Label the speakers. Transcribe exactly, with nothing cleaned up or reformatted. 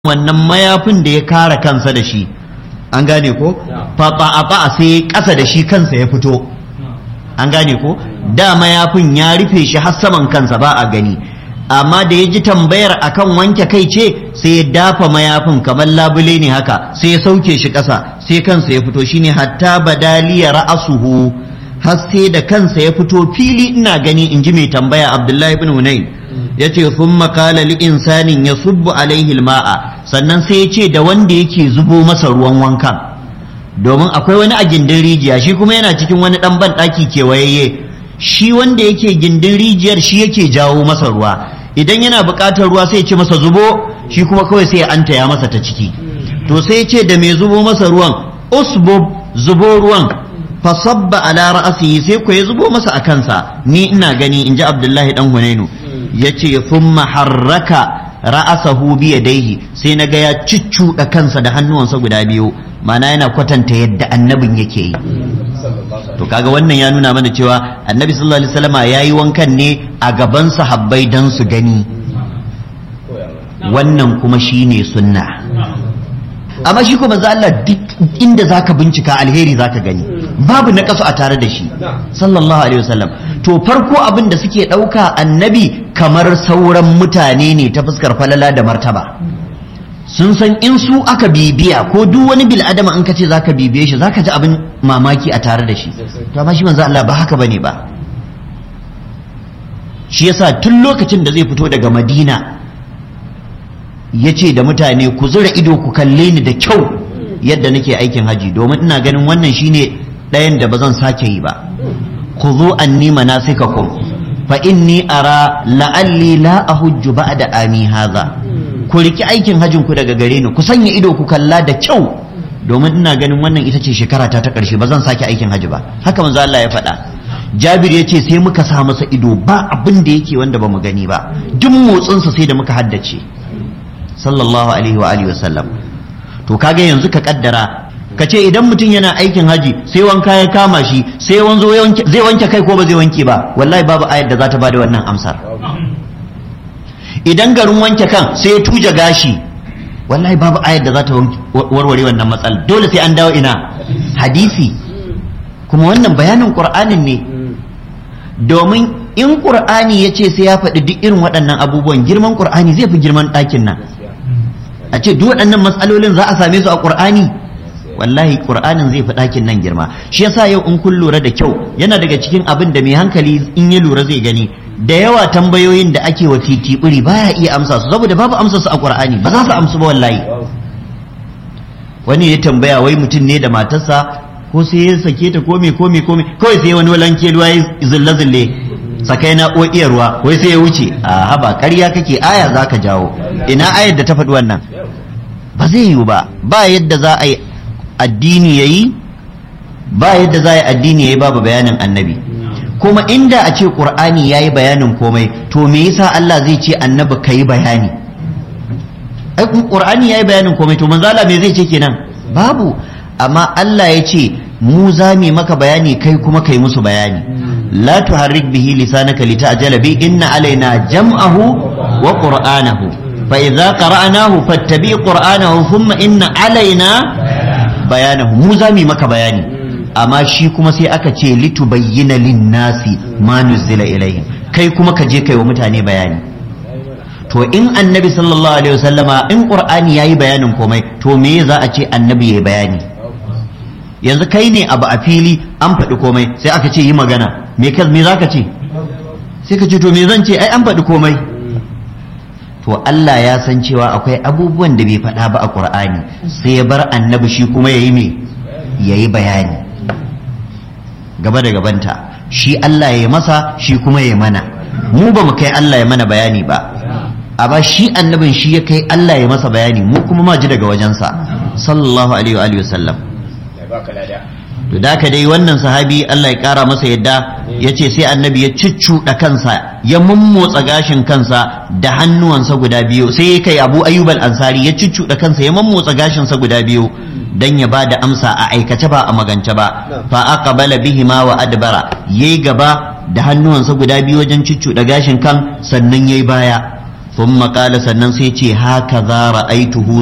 Speaker 1: wannan mayafin da ya kare kansa da shi an gane ko fa sai ƙasa da shi kansa ya fito an gane ko da mayafin ya rufe shi har saman kansa ba a gani amma da ya ji tambayar akan wanke kai ce sai ya dafa mayafin kamar labule ne haka sai ya sauke shi ƙasa sai kansa ya fito shine hatta badaliya ra'asuhu har sai da kansa ya fito fili ina gani in ji mai tambaya Abdullahi ibn Hunayn yace thumma qala li insanin yasubbu alaihi alma'a sannan sai yace da wanda yake zubo masa ruwan wankan domin akwai wani a gindin rijiya shi kuma yana cikin wani dan ban daki kewayayye shi wanda yake gindin rijiyar shi yake jawo masa ruwa idan yana buƙatar ruwa sai ya ce masa zubo shi kuma kawai sai ya anta ya masa ta ciki to sai yace da mai zubo masa ruwan usbub zubo ruwan fasabba ala ra'sihi sai ko ya zubo masa a kansa ni ina gani inji Abdullahi dan Hunainu yace thumma harraka ra'asahu bi yadayhi sai naga ya ciccuda kansa da hannuwansa guda biyu mana yana kwatanta yadda annabin yake yi to kaga wannan ya nuna mana cewa annabi sallallahu alaihi wasallama yayi wankan ne a gaban sahabbai dan su gani wannan kuma shine sunna amma shi kuma za Allah duk inda zaka bincika alheri zaka gani babu na kasu a tare da shi sallallahu alaihi wasallam to farko abin da suke ɗauka annabi kamar sauran mutane ne ta fuskar falala da martaba sun san in su aka bibiya ko duk wani bil adama in ka ce zaka bibiye shi zaka ji abin mamaki a tare da shi to amma shi manzo Allah ba haka bane ba shi yasa tun lokacin da zai fito daga Madina yace da mutane ku zura ido ku kalle ni da kyau yadda nake aikin haji domin ina ganin wannan shine ɗayan da ba zan sake yi ba khudhu anni manasikakum fa inni ara la'alli la ahujju ba'da ami hadha ku riki aikin hajin ku daga gare ni ku sanya ido ku kalla da kyau domin ina ganin wannan ita ce shekara ta ta karshe ba zan sake aikin haji ba haka manzo Allah ya faɗa Jabir ya ce sai muka sa masa ido ba abin da yake wanda ba mu gani ba duk motsinsa sai da muka haddace sallallahu alaihi wa alihi wasallam to kaga yanzu ka kaddara ka ce idan mutum yana aikin haji sai wanka ya kama shi sai wanzo zai wanke kai ko ba zai wanke ba wallahi babu ayar da za ta bada wannan amsar idan garin wanke kan sai ya tuja gashi wallahi babu ayar da za ta warware wannan matsala dole sai an dawo ina hadisi kuma wannan bayanin qur'anin ne domin in qur'ani ya ce sai ya faɗi duk irin waɗannan abubuwan girman qur'ani zai fi girman ɗakin nan a ce duk waɗannan matsalolin za a same su a qur'ani wallahi qur'anin zai fi ɗakin nan girma shi yasa yau in kun lura da kyau yana daga cikin abin da mai hankali in ya lura zai gani da yawa tambayoyin da ake wa titibiri baya iya amsa su saboda babu amsa su a qur'ani ba za su amsu ba wallahi wani ya tambaya wai mutum ne da matarsa ko sai ya sake ta ko me ko me ko me kawai sai wani walanke ruwa ya zille zille sakai na ko iya ruwa wai sai ya wuce a haba ƙarya kake aya zaka jawo ina ayar da ta faɗi wannan ba zai yiwu ba ba yadda za a yi addini yayi ba yadda za a yi addini yayi babu bayanin annabi kuma inda a ce qur'ani yayi bayanin komai to me yasa Allah zai ce annabi kai bayani ai qur'ani yayi bayanin komai to manzo Allah me zai ce kenan babu amma Allah ya ce mu za mu maka bayani kai kuma kai musu bayani la tuharrik bihi lisanaka lita'jala bi inna alaina jam'ahu wa qur'anahu fa idza qara'nahu fattabi qur'anahu thumma inna alaina bayanahu mu za mu maka bayani amma shi kuma sai aka ce litubayyana lin-nasi ma nuzila ilayhim kai kuma ka je kai wa mutane bayani to in annabi sallallahu alaihi wasallama in qur'ani yayi bayanin komai to me za a ce annabi yayi bayani yanzu kai ne abu a fili an faɗi komai sai aka ce yi magana me ka me zaka ce sai ka ce to me zan ce ai an faɗi komai to Allah ya san cewa akwai abubuwan da bai faɗa ba a qur'ani sai ya bar annabi shi kuma yayi me yayi bayani gaba da gabanta shi Allah ya masa shi kuma ya mana mu ba mu kai Allah ya mana bayani ba amma shi annabin shi ya kai Allah ya masa bayani mu kuma ma ji daga wajensa sallallahu alaihi wa alihi wasallam to da ka dai wannan sahabi Allah ya kara masa yadda ya ce sai annabi ya ciccuɗa kansa ya mummotsa gashin kansa da hannuwansa guda biyu sai ya kai abu ayyub al-ansari ya ciccuɗa kansa ya mummotsa gashinsa guda biyu dan ya bada amsa a aikace ba a magance ba fa aqbala bihima wa adbara yayi gaba da hannuwansa guda biyu wajen ciccuɗa gashin kan sannan yayi baya thumma qala sannan sai ce haka za ra'aituhu